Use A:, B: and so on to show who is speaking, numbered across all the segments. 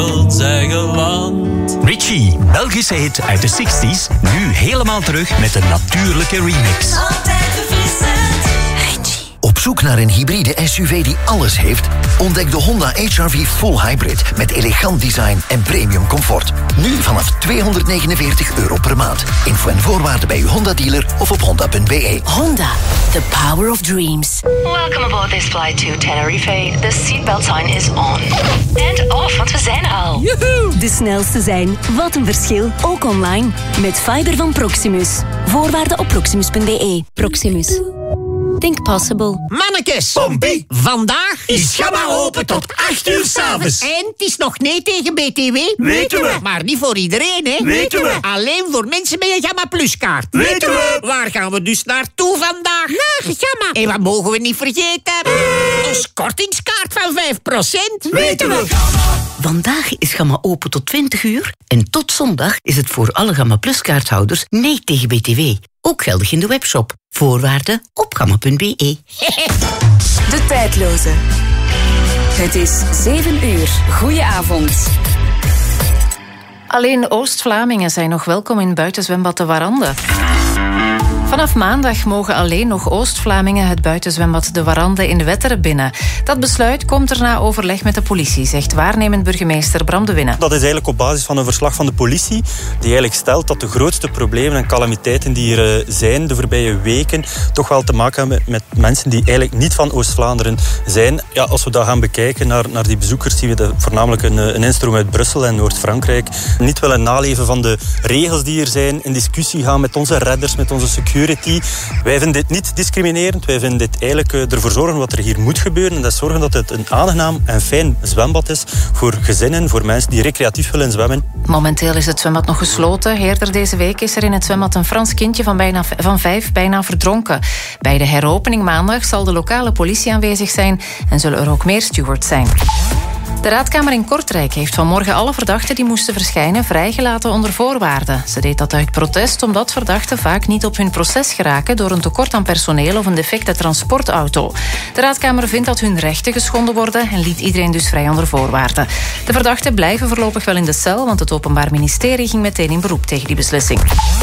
A: zeggen, want
B: Richie, Belgische hit uit de 60s, nu helemaal terug met een natuurlijke remix.
C: Altijd verfrissend. Richie.
D: Op zoek naar een hybride SUV die alles heeft? Ontdek de Honda HR-V Full Hybrid met elegant design en premium comfort. Nu vanaf €249 per maand. Info en voorwaarden bij uw Honda-dealer of op honda.be.
C: Honda, the power of dreams.
E: Welcome aboard this flight to Tenerife. The seatbelt sign is on. And off, want we zijn er al.
C: Joehoe! De snelste zijn. Wat een verschil. Ook online. Met fiber van Proximus. Voorwaarden op proximus.be. Proximus. Think possible.
F: Mannekes.
B: Pompie.
F: Vandaag
B: Is Gamma open tot 8 uur 's avonds.
F: En het is nog nee tegen BTW.
B: Weten we.
F: Maar niet voor iedereen, hè?
B: Weten we.
F: Alleen voor mensen met een Gamma Plus kaart.
B: Weten we.
F: Waar gaan we dus naartoe vandaag? Naar Gamma. En wat mogen we niet vergeten? Ons kortingskaart van 5%.
B: Weten we.
G: Vandaag is Gamma open tot 20 uur en tot zondag is het voor alle Gamma Plus kaarthouders nee tegen BTW. Ook geldig in de webshop. Voorwaarden op gamma.be.
H: De tijdloze. Het is 7 uur. Goedenavond.
I: Alleen Oost-Vlamingen zijn nog welkom in buitenzwembad De Warande. Vanaf maandag mogen alleen nog Oost-Vlamingen het buitenzwembad De Warande in Wetteren binnen. Dat besluit komt er na overleg met de politie, zegt waarnemend burgemeester Bram de Winne.
J: Dat is eigenlijk op basis van een verslag van de politie, die eigenlijk stelt dat de grootste problemen en calamiteiten die er zijn de voorbije weken toch wel te maken hebben met mensen die eigenlijk niet van Oost-Vlaanderen zijn. Ja, als we dat gaan bekijken naar die bezoekers, zien we dat voornamelijk een instroom uit Brussel en Noord-Frankrijk. Niet willen naleven van de regels die er zijn, in discussie gaan met onze redders, met onze security. Wij vinden dit niet discriminerend. Wij vinden dit eigenlijk ervoor zorgen wat er hier moet gebeuren. En dat is zorgen dat het een aangenaam en fijn zwembad is voor gezinnen, voor mensen die recreatief willen zwemmen.
I: Momenteel is het zwembad nog gesloten. Eerder deze week is er in het zwembad een Frans kindje van 5 bijna verdronken. Bij de heropening maandag zal de lokale politie aanwezig zijn en zullen er ook meer stewards zijn. De Raadkamer in Kortrijk heeft vanmorgen alle verdachten die moesten verschijnen vrijgelaten onder voorwaarden. Ze deed dat uit protest omdat verdachten vaak niet op hun proces geraken door een tekort aan personeel of een defecte transportauto. De Raadkamer vindt dat hun rechten geschonden worden en liet iedereen dus vrij onder voorwaarden. De verdachten blijven voorlopig wel in de cel, want het Openbaar Ministerie ging meteen in beroep tegen die beslissing.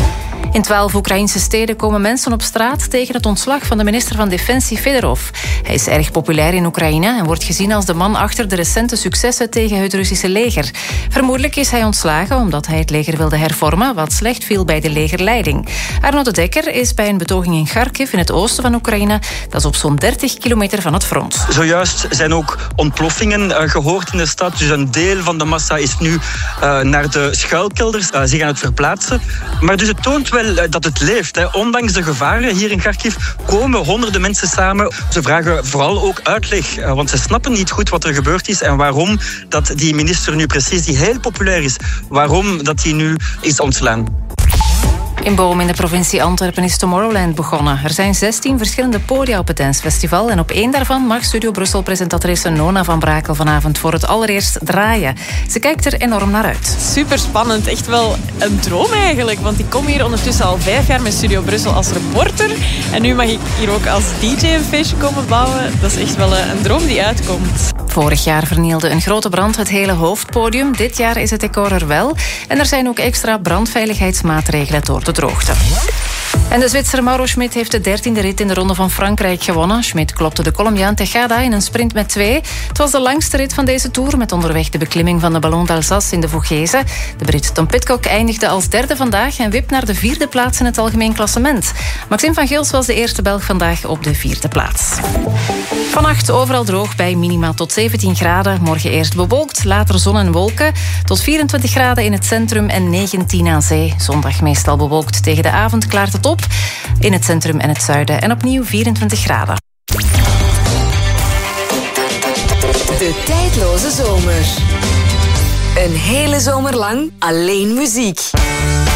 I: In 12 Oekraïnse steden komen mensen op straat tegen het ontslag van de minister van Defensie Fedorov. Hij is erg populair in Oekraïne en wordt gezien als de man achter de recente successen tegen het Russische leger. Vermoedelijk is hij ontslagen omdat hij het leger wilde hervormen, wat slecht viel bij de legerleiding. Arno de Dekker is bij een betoging in Kharkiv in het oosten van Oekraïne. Dat is op zo'n 30 kilometer van het front.
K: Zojuist zijn ook ontploffingen gehoord in de stad. Dus een deel van de massa is nu naar de schuilkelders zich aan het verplaatsen. Maar dus het toont wel dat het leeft. Hè. Ondanks de gevaren hier in Kharkiv komen honderden mensen samen. Ze vragen vooral ook uitleg, want ze snappen niet goed wat er gebeurd is en waarom dat die minister nu precies, die heel populair is, waarom dat hij nu is ontslaan.
I: In Boom in de provincie Antwerpen is Tomorrowland begonnen. Er zijn 16 verschillende podia op het dansfestival en op 1 daarvan mag Studio Brussel-presentatrice Nona van Brakel vanavond voor het allereerst draaien. Ze kijkt er enorm naar uit.
L: Super spannend, echt wel een droom eigenlijk, want ik kom hier ondertussen al 5 jaar met Studio Brussel als reporter en nu mag ik hier ook als DJ een feestje komen bouwen. Dat is echt wel een droom die uitkomt.
I: Vorig jaar vernielde een grote brand het hele hoofdpodium. Dit jaar is het decor er wel. En er zijn ook extra brandveiligheidsmaatregelen door de droogte. En de Zwitser Mauro Schmid heeft de 13e rit in de Ronde van Frankrijk gewonnen. Schmid klopte de Colombiaan Tejada in een sprint met 2. Het was de langste rit van deze Tour, met onderweg de beklimming van de Ballon d'Alsace in de Vogese. De Brit Tom Pidcock eindigde als 3e vandaag en wipt naar de 4e plaats in het algemeen klassement. Maxime van Gils was de eerste Belg vandaag op de 4e plaats. Vannacht overal droog bij minima tot 17 graden. Morgen eerst bewolkt, later zon en wolken. Tot 24 graden in het centrum en 19 aan zee. Zondag meestal bewolkt. Tegen de avond klaart het op. In het centrum en het zuiden. En opnieuw 24 graden.
H: De tijdloze zomer. Een hele zomer lang alleen muziek.